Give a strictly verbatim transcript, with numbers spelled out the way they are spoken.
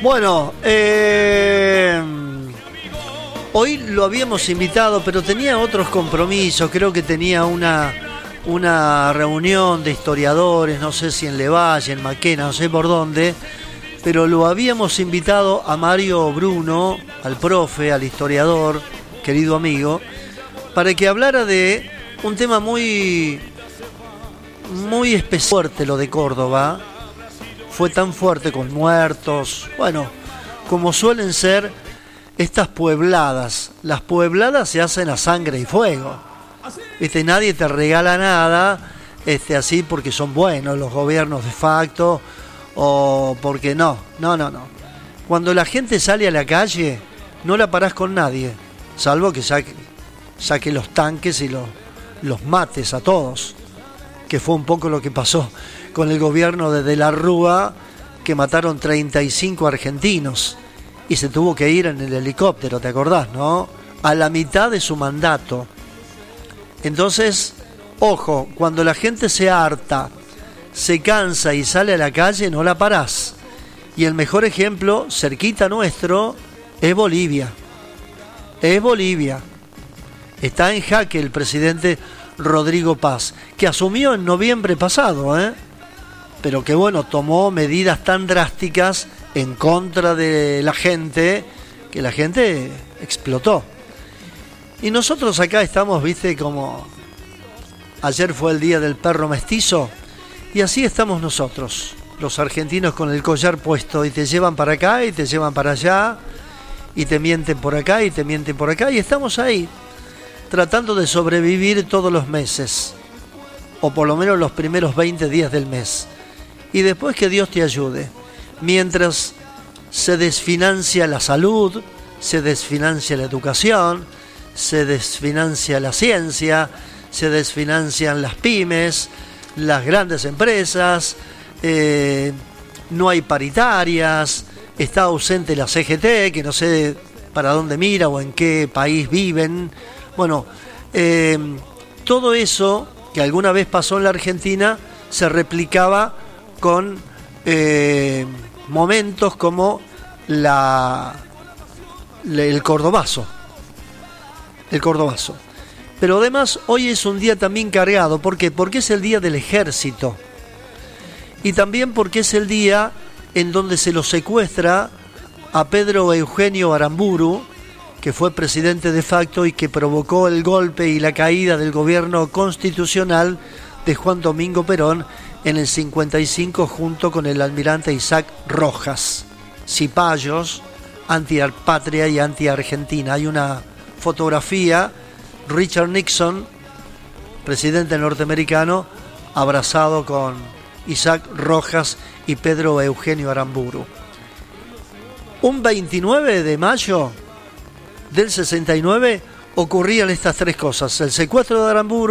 Bueno, eh, hoy lo habíamos invitado, pero tenía otros compromisos. Creo que tenía una, una reunión de historiadores, no sé si en Levalle, en Maquena, no sé por dónde, pero lo habíamos invitado a Mario Bruno, al profe, al historiador, querido amigo, para que hablara de un tema muy, muy especial, fuerte, lo de Córdoba. Fue tan fuerte, con muertos, bueno, como suelen ser estas puebladas. Las puebladas se hacen a sangre y fuego. Este, nadie te regala nada, este, así porque son buenos los gobiernos de facto, o porque no, no, no, no. Cuando la gente sale a la calle, no la parás con nadie, salvo que saque, saque los tanques y los, los mates a todos, que fue un poco lo que pasó con el gobierno de De la Rúa, que mataron treinta y cinco argentinos y se tuvo que ir en el helicóptero, ¿te acordás, no? A la mitad de su mandato. Entonces, ojo, cuando la gente se harta, se cansa y sale a la calle, no la parás. Y el mejor ejemplo, cerquita nuestro, es Bolivia. Es Bolivia. Está en jaque el presidente Rodrigo Paz, que asumió en noviembre pasado, ¿eh? Pero que bueno, tomó medidas tan drásticas en contra de la gente, que la gente explotó. Y nosotros acá estamos, viste, como ayer fue el día del perro mestizo, y así estamos nosotros, los argentinos con el collar puesto, y te llevan para acá y te llevan para allá, y te mienten por acá y te mienten por acá, y estamos ahí, tratando de sobrevivir todos los meses, o por lo menos los primeros veinte días del mes. Y después que Dios te ayude. Mientras se desfinancia la salud, se desfinancia la educación, se desfinancia la ciencia, se desfinancian las pymes, las grandes empresas, eh, no hay paritarias, está ausente la C G T, que no sé para dónde mira o en qué país viven. Bueno, eh, todo eso que alguna vez pasó en la Argentina se replicaba con eh, momentos como la, la, el Cordobazo. El Cordobazo. Pero además hoy es un día también cargado. ¿Por qué? Porque es el día del ejército. Y también porque es el día en donde se lo secuestra a Pedro Eugenio Aramburu, que fue presidente de facto y que provocó el golpe y la caída del gobierno constitucional de Juan Domingo Perón en el cincuenta y cinco, junto con el almirante Isaac Rojas, cipayos, antipatria y anti-argentina. Hay una fotografía, Richard Nixon, presidente norteamericano, abrazado con Isaac Rojas y Pedro Eugenio Aramburu. Un veintinueve de mayo del sesenta y nueve ocurrían estas tres cosas: el secuestro de Aramburu,